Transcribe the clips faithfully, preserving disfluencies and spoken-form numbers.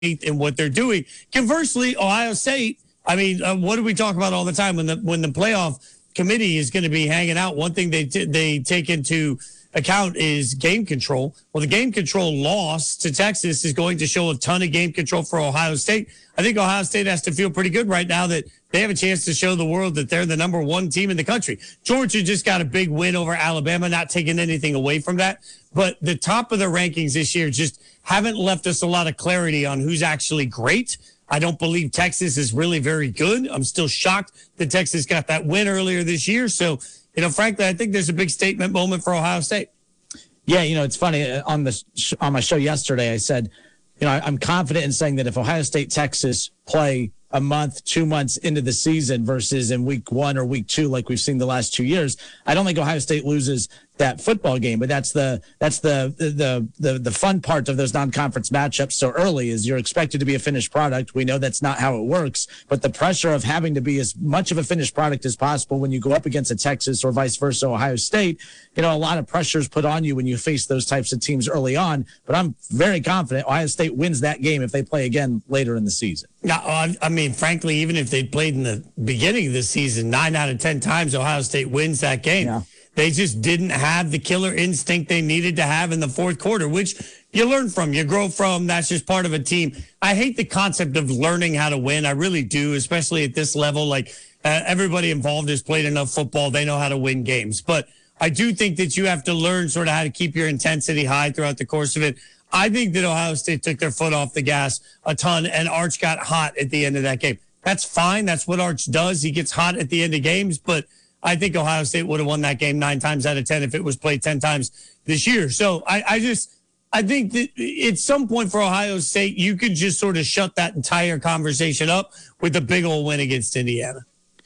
in what they're doing. Conversely, Ohio State, I mean, uh, what do we talk about all the time when the when the playoff committee is going to be hanging out? One thing they t- they take into account is game control. Well, the game control loss to Texas is going to show a ton of game control for Ohio State. I think Ohio State has to feel pretty good right now that they have a chance to show the world that they're the number one team in the country. Georgia just got a big win over Alabama, not taking anything away from that. But the top of the rankings this year just haven't left us a lot of clarity on who's actually great. I don't believe Texas is really very good. I'm still shocked that Texas got that win earlier this year. So, you know, frankly, I think there's a big statement moment for Ohio State. Yeah, you know, it's funny. On the sh- on my show yesterday, I said, you know, I'm confident in saying that if Ohio State, Texas play a month, two months into the season versus in week one or week two, like we've seen the last two years, I don't think Ohio State loses that football game. But that's the that's the the the the fun part of those non-conference matchups so early is you're expected to be a finished product. We know that's not how it works, but the pressure of having to be as much of a finished product as possible when you go up against a Texas or vice versa, Ohio State, you know, a lot of pressure is put on you when you face those types of teams early on. But I'm very confident Ohio State wins that game if they play again later in the season. Now, I mean, frankly, even if they played in the beginning of the season, nine out of ten times Ohio State wins that game. Yeah. They just didn't have the killer instinct they needed to have in the fourth quarter, which you learn from, you grow from. That's just part of a team. I hate the concept of learning how to win. I really do, especially at this level. Like uh, everybody involved has played enough football. They know how to win games. But I do think that you have to learn sort of how to keep your intensity high throughout the course of it. I think that Ohio State took their foot off the gas a ton, and Arch got hot at the end of that game. That's fine. That's what Arch does. He gets hot at the end of games, but I think Ohio State would have won that game nine times out of ten if it was played ten times this year. So I, I just, I think that at some point for Ohio State, you could just sort of shut that entire conversation up with a big old win against Indiana.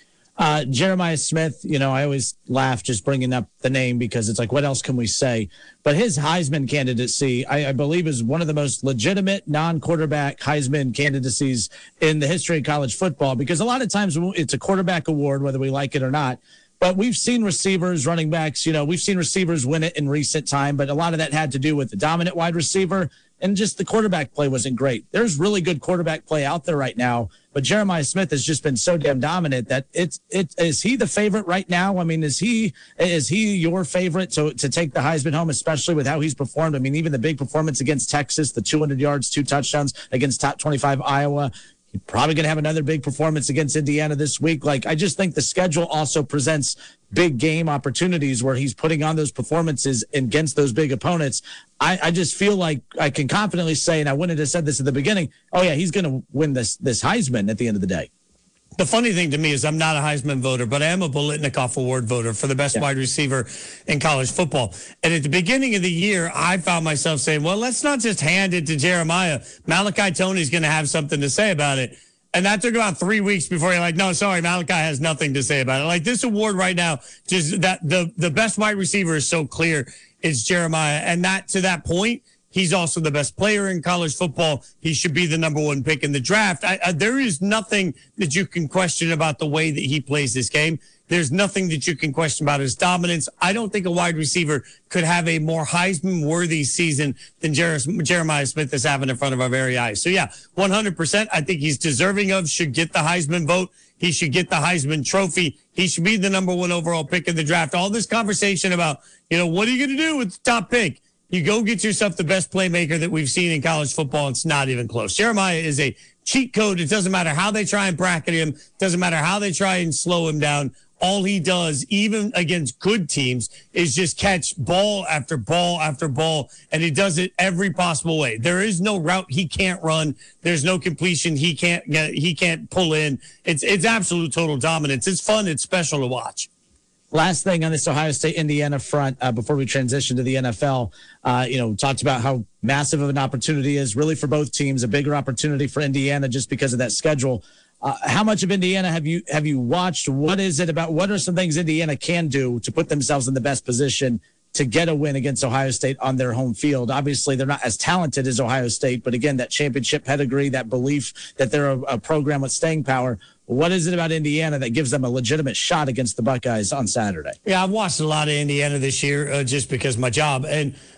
Uh, Jeremiah Smith, you know, I always laugh just bringing up the name because it's like, what else can we say? But his Heisman candidacy, I, I believe, is one of the most legitimate non-quarterback Heisman candidacies in the history of college football, because a lot of times it's a quarterback award, whether we like it or not. But we've seen receivers, running backs, you know, we've seen receivers win it in recent time, but a lot of that had to do with the dominant wide receiver and just the quarterback play wasn't great. There's really good quarterback play out there right now, but Jeremiah Smith has just been so damn dominant that it's it is he the favorite right now? I mean, is he is he your favorite to to take the Heisman home, especially with how he's performed? I mean, even the big performance against Texas, the two hundred yards, two touchdowns against top twenty-five Iowa. Probably going to have another big performance against Indiana this week. Like, I just think the schedule also presents big game opportunities where he's putting on those performances against those big opponents. I, I just feel like I can confidently say, and I wouldn't have said this at the beginning, oh, yeah, he's going to win this this Heisman at the end of the day. The funny thing to me is I'm not a Heisman voter, but I am a Biletnikoff Award voter for the best yeah. wide receiver in college football. And at the beginning of the year, I found myself saying, well, let's not just hand it to Jeremiah. Malachi Tony's going to have something to say about it. And that took about three weeks before you're like, no, sorry, Malachi has nothing to say about it. Like this award right now, just that the, the best wide receiver is so clear. It's Jeremiah. And that to that point, he's also the best player in college football. He should be the number one pick in the draft. I, I, there is nothing that you can question about the way that he plays this game. There's nothing that you can question about his dominance. I don't think a wide receiver could have a more Heisman-worthy season than Jer- Jeremiah Smith is having in front of our very eyes. So, yeah, one hundred percent. I think he's deserving of, should get the Heisman vote. He should get the Heisman trophy. He should be the number one overall pick in the draft. All this conversation about, you know, what are you going to do with the top pick? You go get yourself the best playmaker that we've seen in college football. It's not even close. Jeremiah is a cheat code. It doesn't matter how they try and bracket him. It doesn't matter how they try and slow him down. All he does, even against good teams, is just catch ball after ball after ball, and he does it every possible way. There is no route he can't run. There's no completion he can't get. He can't pull in. It's it's absolute total dominance. It's fun. It's special to watch. Last thing on this Ohio State-Indiana front uh, before we transition to the N F L, uh, you know, talked about how massive of an opportunity is really for both teams, a bigger opportunity for Indiana just because of that schedule. Uh, how much of Indiana have you have you watched? What is it about? What are some things Indiana can do to put themselves in the best position to get a win against Ohio State on their home field? Obviously, they're not as talented as Ohio State, but again, that championship pedigree, that belief that they're a, a program with staying power. What is it about Indiana that gives them a legitimate shot against the Buckeyes on Saturday? Yeah, I've watched a lot of Indiana this year uh, just because of my job. And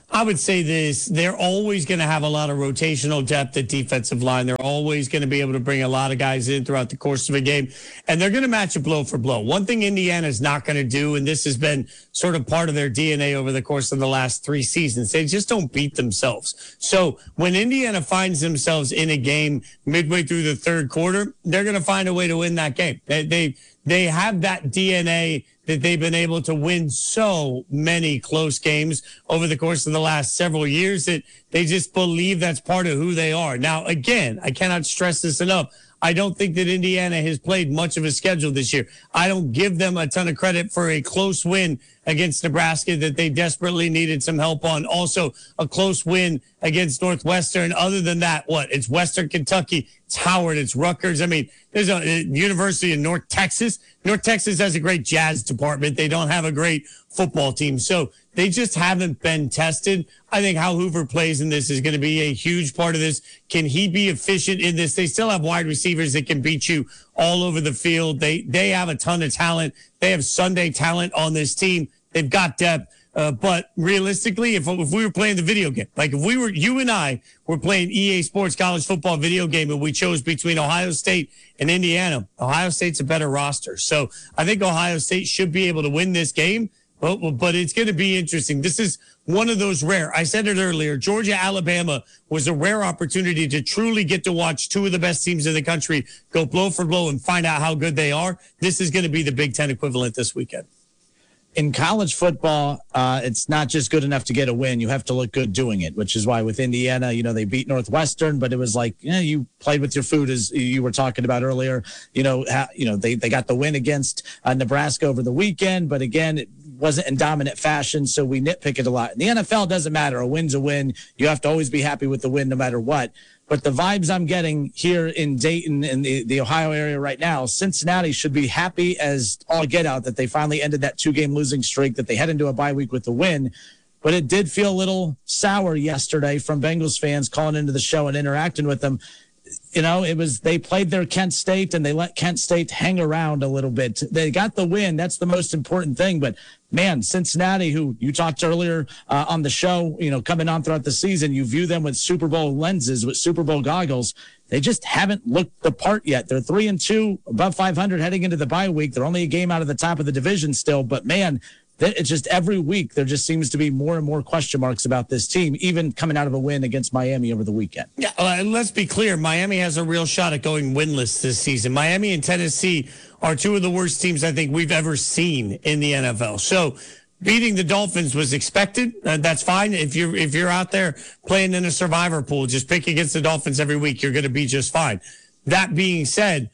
I would say this, they're always going to have a lot of rotational depth at defensive line. They're always going to be able to bring a lot of guys in throughout the course of a game, and they're going to match it blow for blow. One thing Indiana's not going to do, and this has been sort of part of their D N A over the course of the last three seasons, they just don't beat themselves. So when Indiana finds themselves in a game midway through the third quarter, they're going to find a way to win that game. They, they, they have that D N A that they've been able to win so many close games over the course of the last several years that they just believe that's part of who they are. Now, again, I cannot stress this enough. I don't think that Indiana has played much of a schedule this year. I don't give them a ton of credit for a close win against Nebraska that they desperately needed some help on. Also, a close win against Northwestern. Other than that, what? It's Western Kentucky. It's Howard. It's Rutgers. I mean, there's a, a University in North Texas. North Texas has a great jazz department. They don't have a great football team. So they just haven't been tested. I think how Hoover plays in this is going to be a huge part of this. Can he be efficient in this? They still have wide receivers that can beat you all over the field. They they have a ton of talent. They have Sunday talent on this team. They've got depth. Uh, but realistically, if, if we were playing the video game, like if we were, you and I were playing E A Sports college football video game and we chose between Ohio State and Indiana, Ohio State's a better roster. So I think Ohio State should be able to win this game, but, but it's going to be interesting. This is one of those rare, I said it earlier, Georgia, Alabama was a rare opportunity to truly get to watch two of the best teams in the country go blow for blow and find out how good they are. This is going to be the Big Ten equivalent this weekend. In college football, uh, it's not just good enough to get a win. You have to look good doing it, which is why with Indiana, you know, they beat Northwestern, but it was like, yeah, you played with your food, as you were talking about earlier. You know, ha, you know, they, they got the win against uh, Nebraska over the weekend, but again, it wasn't in dominant fashion, so we nitpick it a lot. In the N F L, it doesn't matter. A win's a win. You have to always be happy with the win no matter what. But the vibes I'm getting here in Dayton and the, the Ohio area right now, Cincinnati should be happy as all get out that they finally ended that two-game losing streak, that they head into a bye week with the win. But it did feel a little sour yesterday from Bengals fans calling into the show and interacting with them. You know, it was they played their Kent State and they let Kent State hang around a little bit. They got the win. That's the most important thing. But, man, Cincinnati, who you talked earlier uh, on the show, you know, coming on throughout the season, you view them with Super Bowl lenses, with Super Bowl goggles. They just haven't looked the part yet. They're three and two, above five hundred heading into the bye week. They're only a game out of the top of the division still. But, man, it's just every week there just seems to be more and more question marks about this team, even coming out of a win against Miami over the weekend. Yeah, uh, and let's be clear. Miami has a real shot at going winless this season. Miami and Tennessee are two of the worst teams I think we've ever seen in the N F L. So beating the Dolphins was expected. Uh, that's fine. If you're, if you're out there playing in a survivor pool, just pick against the Dolphins every week. You're going to be just fine. That being said,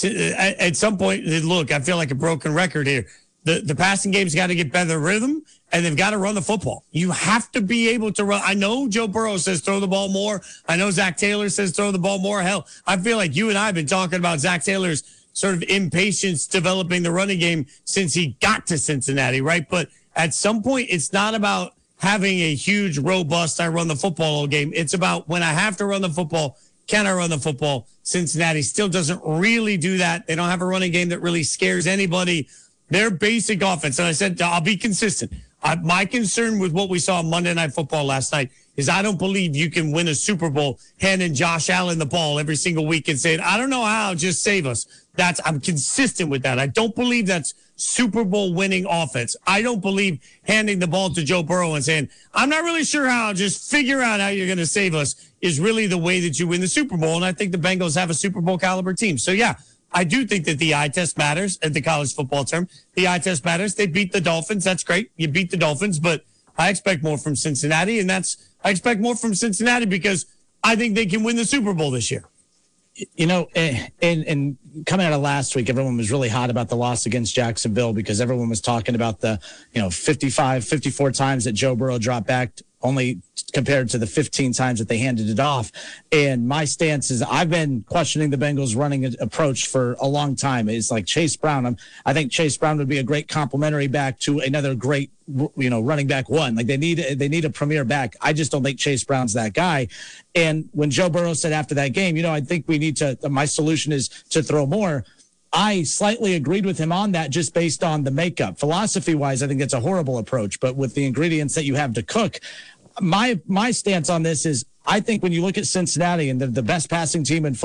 at some point, look, I feel like a broken record here. The, the passing game's got to get better rhythm, and they've got to run the football. You have to be able to run. I know Joe Burrow says throw the ball more. I know Zach Taylor says throw the ball more. Hell, I feel like you and I have been talking about Zach Taylor's sort of impatience developing the running game since he got to Cincinnati, right? But at some point, it's not about having a huge, robust, I run the football all game. It's about when I have to run the football, can I run the football? Cincinnati still doesn't really do that. They don't have a running game that really scares anybody. Their basic offense, and I said, I'll be consistent. I, my concern with what we saw on Monday Night Football last night is I don't believe you can win a Super Bowl handing Josh Allen the ball every single week and saying, I don't know how, just save us. That's I'm consistent with that. I don't believe that's Super Bowl winning offense. I don't believe handing the ball to Joe Burrow and saying, I'm not really sure how, just figure out how you're going to save us is really the way that you win the Super Bowl. And I think the Bengals have a Super Bowl caliber team. So, yeah. I do think that the eye test matters at the college football term. The eye test matters. They beat the Dolphins. That's great. You beat the Dolphins, but I expect more from Cincinnati, and that's I expect more from Cincinnati because I think they can win the Super Bowl this year. You know, and, and coming out of last week, everyone was really hot about the loss against Jacksonville because everyone was talking about the, you know, fifty-five, fifty-four times that Joe Burrow dropped back, only compared to the fifteen times that they handed it off. And my stance is I've been questioning the Bengals running approach for a long time. It's like Chase Brown. I'm, I think Chase Brown would be a great complementary back to another great, you know, running back one. Like they need, they need a premier back. I just don't think Chase Brown's that guy. And when Joe Burrow said after that game, you know, I think we need to, my solution is to throw more. I slightly agreed with him on that just based on the makeup. Philosophy-wise, I think it's a horrible approach. But with the ingredients that you have to cook, my my stance on this is I think when you look at Cincinnati and the, the best passing team in